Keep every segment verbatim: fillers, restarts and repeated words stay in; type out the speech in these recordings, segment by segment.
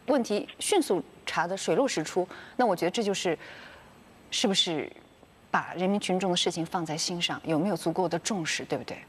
问题迅速查得水落石出，那我觉得这就是是不是把人民群众的事情放在心上，有没有足够的重视，对不对？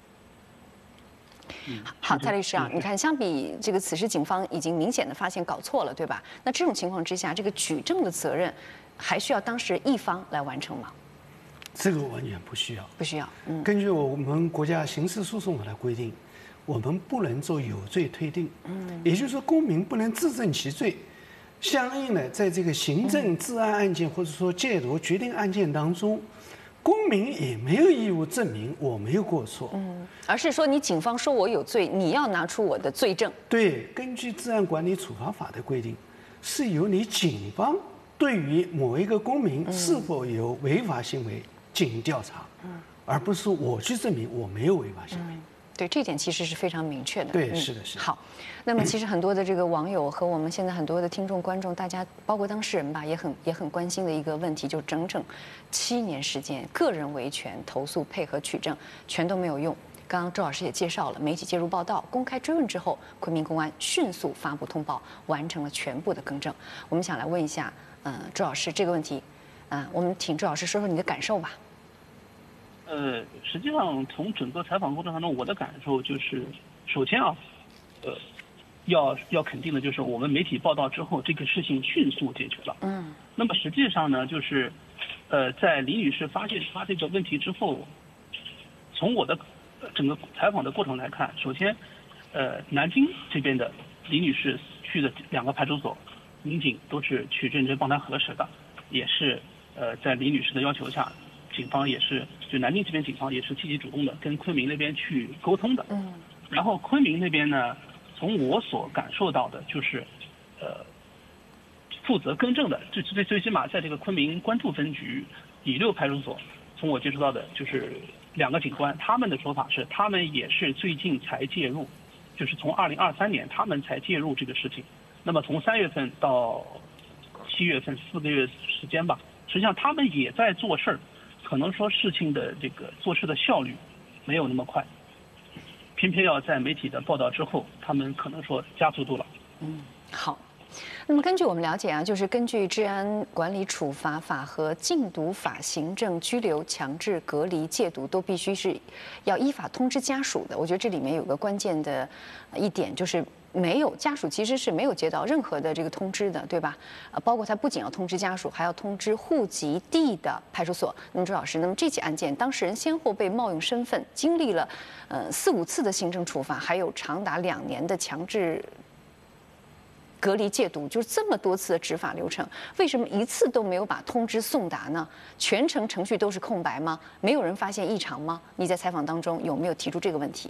好，蔡律师啊，你看，相比这个此时警方已经明显的发现搞错了，对吧？那这种情况之下，这个举证的责任还需要当事人一方来完成吗？ 这个完全不需要， 不需要。嗯， 根据我们国家刑事诉讼法的规定，我们不能做有罪推定。嗯，也就是说，公民不能自证其罪。相应的，在这个行政治安案件或者说戒毒决定案件当中，公民也没有义务证明我没有过错， 嗯，而是说你警方说我有罪，你要拿出我的罪证。 对，根据治安管理处罚法的规定，是由你警方对于某一个公民是否有违法行为进行调查，嗯，而不是我去证明我没有违法行为。 嗯，对，这点其实是非常明确的。 对， 嗯、 是的，是的。 好，那么其实很多的这个网友和我们现在很多的听众观众，大家包括当事人吧，也很也很关心的一个问题，就整整七年时间，个人维权、投诉、配合取证，全都没有用。刚刚周老师也介绍了，媒体介入报道、公开追问之后，昆明公安迅速发布通报，完成了全部的更正。我们想来问一下，嗯、呃，周老师这个问题，嗯、呃，我们请周老师说说你的感受吧。 呃，实际上从整个采访过程当中，我的感受就是，首先啊，呃，要要肯定的就是我们媒体报道之后，这个事情迅速解决了。嗯。那么实际上呢，就是，呃，在李女士发现她这个问题之后，从我的整个采访的过程来看，首先，呃，南京这边的李女士去的两个派出所，民警都是去认真帮她核实的，也是呃在李女士的要求下。警方也是，就南京这边警方也是积极主动的跟昆明那边去沟通的。嗯。然后昆明那边呢，从我所感受到的就是，呃，负责更正的，最最最起码在这个昆明关注分局乙六派出所，从我接触到的就是两个警官，他们的说法是，他们也是最近才介入，就是从二零二三年他们才介入这个事情。那么从三月份到七月份四个月时间吧，实际上他们也在做事儿。可能说事情的这个做事的效率没有那么快，偏偏要在媒体的报道之后，他们可能说加速度了。 嗯，好。那么根据我们了解啊，就是根据《治安管理处罚法》和《禁毒法》，行政拘留、强制隔离、戒毒都必须是要依法通知家属的。我觉得这里面有个关键的一点就是。没有家属其实是没有接到任何的这个通知的，对吧？呃，包括他不仅要通知家属，还要通知户籍地的派出所。那么周老师，那么这起案件当事人先后被冒用身份，经历了呃四五次的行政处罚，还有长达两年的强制隔离戒毒，就是这么多次的执法流程，为什么一次都没有把通知送达呢？全程程序都是空白吗？没有人发现异常吗？你在采访当中有没有提出这个问题？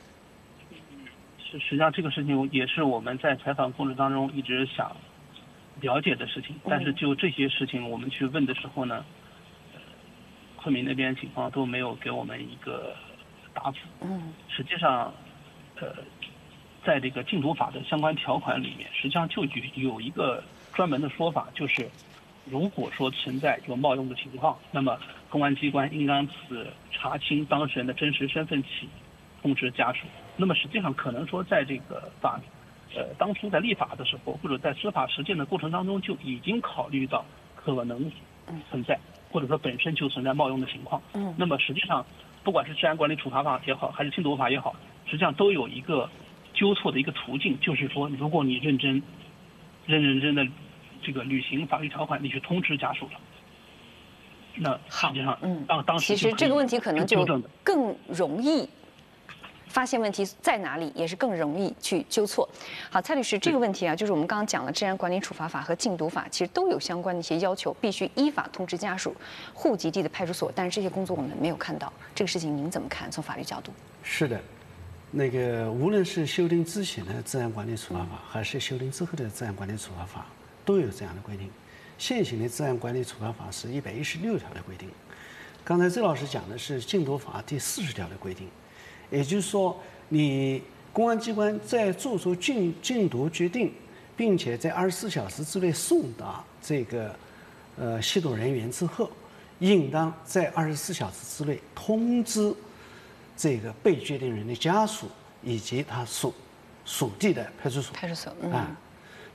实际上这个事情也是我们在采访过程当中一直想了解的事情，但是就这些事情我们去问的时候呢，呃，昆明那边警方都没有给我们一个答复。嗯，实际上，呃，在这个禁毒法的相关条款里面，实际上就有有一个专门的说法，就是如果说存在有冒用的情况，那么公安机关应当自查清当事人的真实身份起通知家属。那么实际上可能说，在这个法，呃，当初在立法的时候，或者在司法实践的过程当中，就已经考虑到可能存在，或者说本身就存在冒用的情况。嗯。那么实际上，不管是治安管理处罚法也好，还是禁毒法也好，实际上都有一个纠错的一个途径，就是说，如果你认真、认认真的这个履行法律条款，你去通知家属了，那实际上，嗯，当当时其实这个问题可能就更容易。发现问题在哪里，也是更容易去纠错。好，蔡律师，这个问题啊，就是我们刚刚讲了，《治安管理处罚法》和《禁毒法》其实都有相关的一些要求，必须依法通知家属、户籍地的派出所。但是这些工作我们没有看到，这个事情您怎么看？从法律角度？ 是的，那个无论是修订之前的《治安管理处罚法》，还是修订之后的《治安管理处罚法》，都有这样的规定。现行的《治安管理处罚法》是一百一十六条的规定，刚才周老师讲的是《禁毒法》第四十条的规定。也就是说，你公安机关在做出禁禁毒决定，并且在二十四小时之内送达这个呃吸毒人员之后，应当在二十四小时之内通知这个被决定人的家属以及他属属地的派出所。 派出所，嗯。 啊，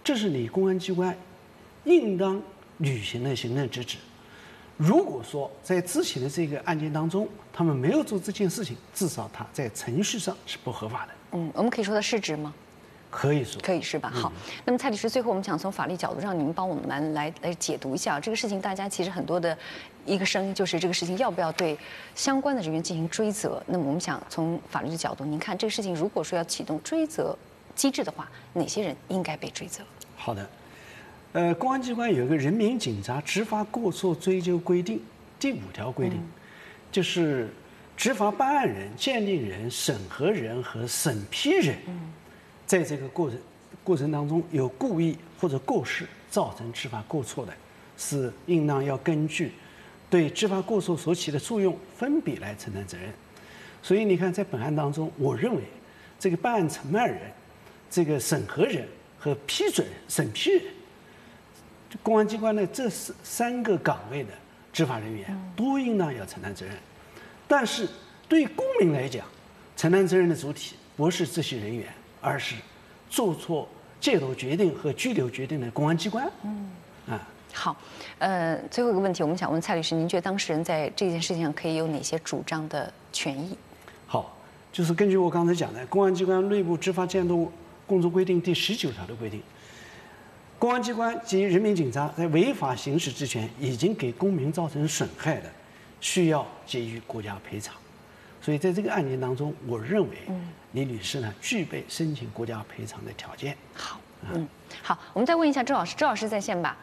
这是你公安机关应当履行的行政职责。如果说在之前的这个案件当中，他们没有做这件事情，至少他在程序上是不合法的。 嗯，我们可以说他失职吗？ 可以说， 可以是吧？好，那么蔡律师，最后我们想从法律角度让你们帮我们来来来解读一下这个事情。大家其实很多的一个声音就是这个事情要不要对相关的人员进行追责？那么我们想从法律的角度，您看这个事情如果说要启动追责机制的话，哪些人应该被追责？ 好的，呃，公安机关有一个《人民警察执法过错追究规定》第五条规定，嗯、就是执法办案人、鉴定人、审核人和审批人。嗯在这个过程过程当中有故意或者过失造成执法过错的，是应当要根据对执法过错所起的作用分别来承担责任。所以你看，在本案当中，我认为这个办案承办人、这个审核人和批准人、审批人，公安机关的这三个岗位的执法人员都应当要承担责任。但是对公民来讲，承担责任的主体不是这些人员，而是做错戒毒决定和拘留决定的公安机关。嗯，啊， 好，呃，最后一个问题，我们想问蔡律师，您觉得当事人在这件事情上可以有哪些主张的权益？ 好，就是根据我刚才讲的《公安机关内部执法监督工作规定》第十九条的规定，公安机关及人民警察在违法行使职权已经给公民造成损害的，需要给予国家赔偿。所以在这个案件当中，我认为李女士呢具备申请国家赔偿的条件。 好，嗯，好，我们再问一下周老师，周老师在线吧？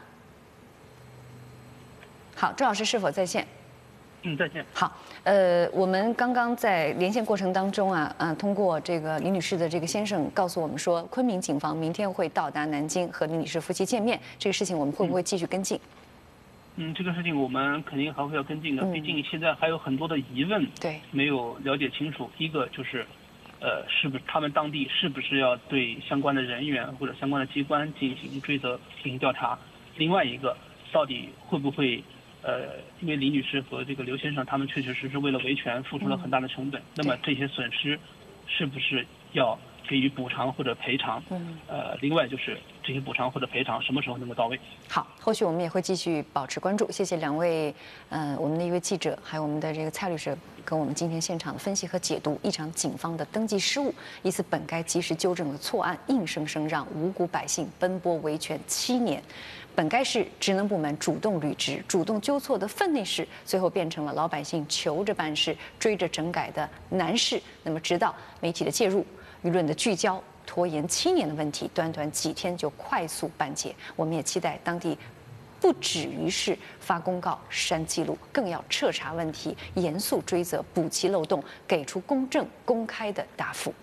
好，周老师是否在线？ 嗯，在线。 好，呃，我们刚刚在连线过程当中啊，嗯、呃，通过这个李女士的这个先生告诉我们说，昆明警方明天会到达南京和李女士夫妻见面，这个事情我们会不会继续跟进？嗯嗯，这个事情我们肯定还会要跟进的，毕竟现在还有很多的疑问， 对， 没有了解清楚。一个就是，呃，是不是他们当地是不是要对相关的人员或者相关的机关进行追责、进行调查？另外一个，到底会不会，呃，因为李女士和这个刘先生他们确确实实为了维权付出了很大的成本，嗯、那么这些损失是不是要给予补偿或者赔偿？嗯，呃，另外就是这些补偿或者赔偿什么时候能够到位？ 好，后续我们也会继续保持关注。谢谢两位，呃，我们的一位记者，还有我们的这个蔡律师，跟我们今天现场的分析和解读一场警方的登记失误，一次本该及时纠正的错案，硬生生让无辜百姓奔波维权七年。本该是职能部门主动履职、主动纠错的分内事，最后变成了老百姓求着办事、追着整改的难事。那么，直到媒体的介入、舆论的聚焦，拖延七年的问题，短短几天就快速办结。我们也期待当地不止于是发公告、删记录，更要彻查问题，严肃追责，补齐漏洞，给出公正公开的答复。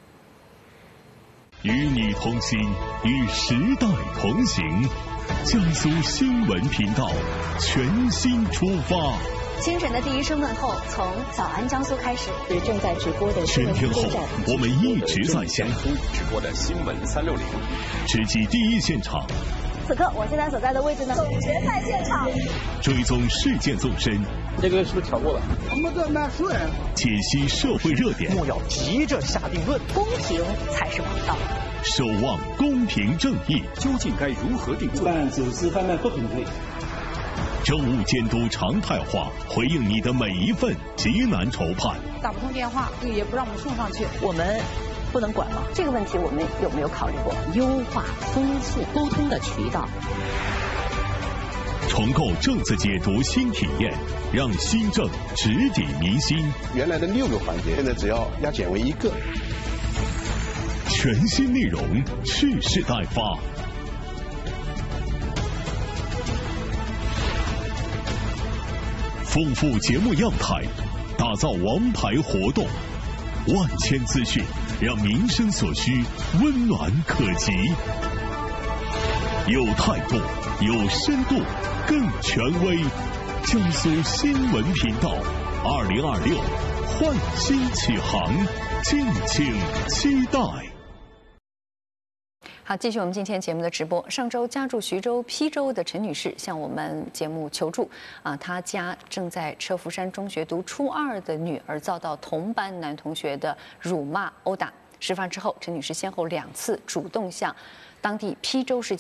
与你同行，与时代同行。江苏新闻频道全新出发。 清晨的第一声问候，从早安江苏开始。是正在直播的全天候，我们一直在线直播的新闻三六零， 直击第一现场。 此刻我现在所在的位置呢，总决赛现场， 追踪事件纵深。 这个是不是调过了？ 我们在买水。 解析社会热点。 莫要急着下定论， 公平才是王道。 守望公平正义， 究竟该如何定罪？ 办案走私贩卖不平配。 政务监督常态化，回应你的每一份急难愁盼。 打不通电话，也不让我们送上去， 我们不能管吗？这个问题我们有没有考虑过优化、丰富沟通的渠道？ 重构政策解读新体验，让新政直抵民心。 原来的六个环节，现在只要压减为一个。 全新内容，蓄势待发。丰富节目样态，打造王牌活动，万千资讯，让民生所需温暖可及。有态度，有深度，更权威。江苏新闻频道，二零二六焕新启航，敬请期待。 好，继续我们今天节目的直播。上周家住徐州邳州的陈女士向我们节目求助，啊，她家正在车浮山中学读初二的女儿遭到同班男同学的辱骂殴打。事发之后，陈女士先后两次主动向当地邳州市。